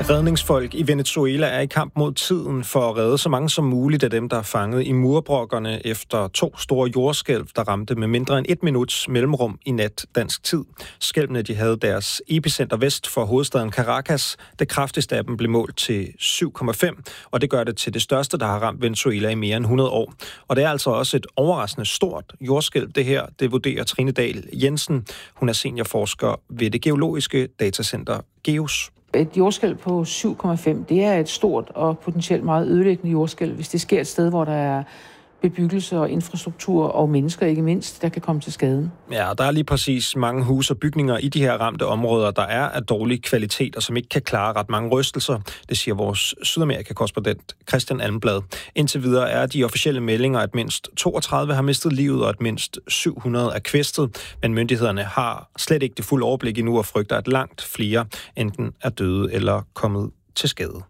Redningsfolk i Venezuela er i kamp mod tiden for at redde så mange som muligt af dem, der er fanget i murbrokkerne efter 2 store jordskælv, der ramte med mindre end 1 minuts mellemrum i nat dansk tid. Skælvene de havde deres epicenter vest for hovedstaden Caracas. Det kraftigste af dem blev målt til 7,5, og det gør det til det største, der har ramt Venezuela i mere end 100 år. Og det er altså også et overraskende stort jordskælv, det her. Det vurderer Trine Dahl Jensen. Hun er seniorforsker ved det geologiske datacenter GEOS. Et jordskælv på 7,5, det er et stort og potentielt meget ødelæggende jordskælv, hvis det sker et sted, hvor der er bebyggelse og infrastruktur og mennesker ikke mindst, der kan komme til skade. Ja, der er lige præcis mange huse og bygninger i de her ramte områder, der er af dårlig kvalitet og som ikke kan klare ret mange rystelser. Det siger vores Sydamerika-korrespondent Christian Almblad. Indtil videre er de officielle meldinger, at mindst 32 har mistet livet og at mindst 700 er kvæstet. Men myndighederne har slet ikke det fulde overblik endnu og frygter, at langt flere enten er døde eller kommet til skade.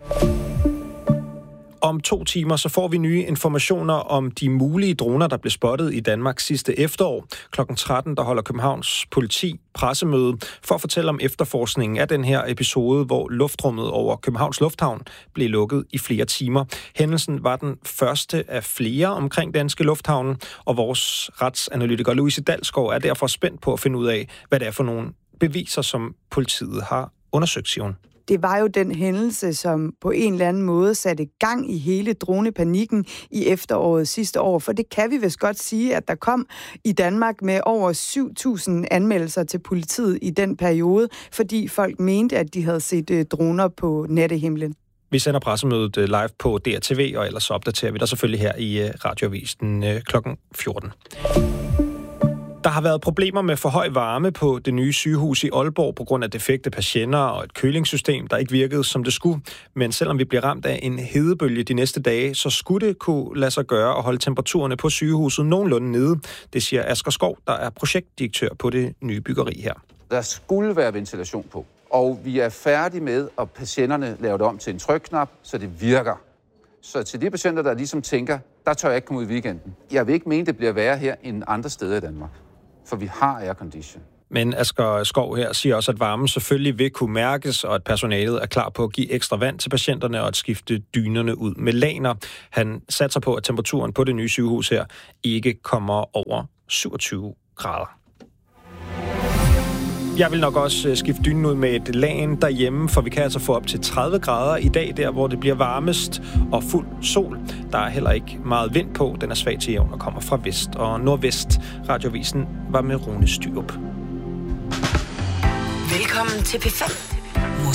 Om 2 timer så får vi nye informationer om de mulige droner, der blev spottet i Danmark sidste efterår. Klokken 13, der holder Københavns politi pressemøde for at fortælle om efterforskningen af den her episode, hvor luftrummet over Københavns Lufthavn blev lukket i flere timer. Hændelsen var den første af flere omkring danske lufthavne, og vores retsanalytiker Louise Dalsgaard er derfor spændt på at finde ud af, hvad det er for nogle beviser, som politiet har undersøgt, siger hun. Det var jo den hændelse, som på en eller anden måde satte gang i hele dronepanikken i efteråret sidste år. For det kan vi vist godt sige, at der kom i Danmark med over 7.000 anmeldelser til politiet i den periode, fordi folk mente, at de havde set droner på nattehimlen. Vi sender pressemødet live på DRTV, og ellers opdaterer vi dig selvfølgelig her i Radioavisen klokken 14. Der har været problemer med for høj varme på det nye sygehus i Aalborg på grund af defekte patienter og et kølingssystem, der ikke virkede, som det skulle. Men selvom vi bliver ramt af en hedebølge de næste dage, så skulle det kunne lade sig gøre at holde temperaturerne på sygehuset nogenlunde nede. Det siger Asger Skov, der er projektdirektør på det nye byggeri her. Der skulle være ventilation på, og vi er færdige med, at patienterne laver det om til en trykknap, så det virker. Så til de patienter, der ligesom tænker, der tør jeg ikke komme ud i weekenden. Jeg vil ikke mene, det bliver værre her end andre steder i Danmark. For vi har aircondition. Men Asger Skov her siger også, at varmen selvfølgelig vil kunne mærkes, og at personalet er klar på at give ekstra vand til patienterne og at skifte dynerne ud med laner. Han satser på, at temperaturen på det nye sygehus her ikke kommer over 27 grader. Jeg vil nok også skifte dynen ud med et lagen derhjemme, for vi kan altså få op til 30 grader i dag, der hvor det bliver varmest og fuld sol. Der er heller ikke meget vind på, den er svag til jævn og kommer fra vest og nordvest. Radioavisen var med Rune Styrup. Velkommen til P5.